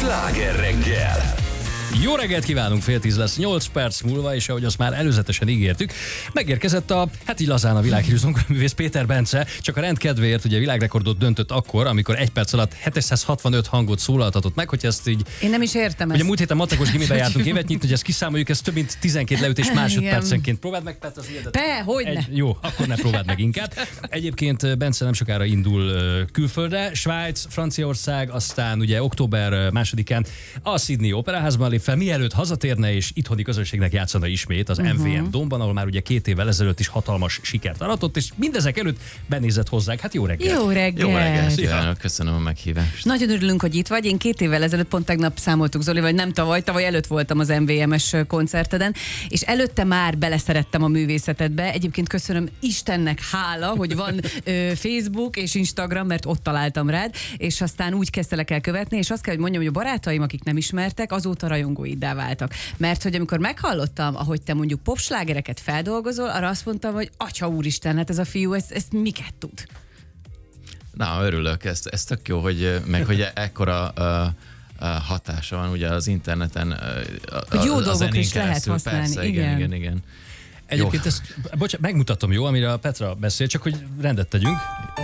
Sláger reggel! Jó reggelt kívánunk, 9:30 lesz 8 perc múlva, és ahogy azt már előzetesen ígértük, megérkezett így lazán a világhírű zongoraművész Péter Bence, csak a rend kedvéért ugye világrekordot döntött akkor, amikor 1 perc alatt 765 hangot szólaltatott meg, hogy ezt így... Én nem is értem ezt. Ugye múlt héten matekos gimiben jártunk évet nyitni, hogy ezt kiszámoljuk, ez több mint 12 leütés másodpercenként. Próbáld meg, Petra, az ilyetet. Hogyne. Jó, akkor ne próbáld meg inkább. Egyébként Bence nem sokára indul külföldre, Svájc, Franciaország, aztán ugye október 2-án a Sydney Operaházban lép fel, mielőtt hazatérne és itthoni közönségnek játszana ismét az MVM Domban, ahol már ugye 2 évvel ezelőtt is hatalmas sikert aratott, és mindezek előtt benézett hozzánk. Hát jó reggelt! Jó reggelt! Jó reggelt kívánok, köszönöm a meghívást. Nagyon örülünk, hogy itt vagy. Én 2 évvel ezelőtt, pont tegnap számoltuk Zoli, vagy nem tavaly előtt voltam az MVM-es koncerteden, és előtte már beleszerettem a művészetedbe. Egyébként köszönöm Istennek, hála, hogy van Facebook és Instagram, mert ott találtam rád, és aztán úgy kezdtelek el követni, és azt kell, hogy mondjam, hogy a barátaim, akik nem ismertek, azóta rajongóiddá váltak. Mert hogy amikor meghallottam, ahogy te mondjuk popslágereket feldolgozol, arra azt mondtam, hogy atya úristen, hát ez a fiú, ezt miket tud? Na, örülök, ez tök jó, hogy ekkora hatása van ugye az interneten. Hogy jó az dolgok is lehet keresztül. használni. Persze, igen. Egyébként ezt, megmutatom, jó, amire a Petra beszél, csak hogy rendet tegyünk.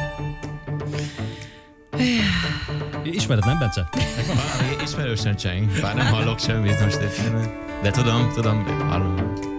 Ismered, nem, Bence? Ismerősen cseng, bár nem hallok semmit most éppen. De tudom, hallom.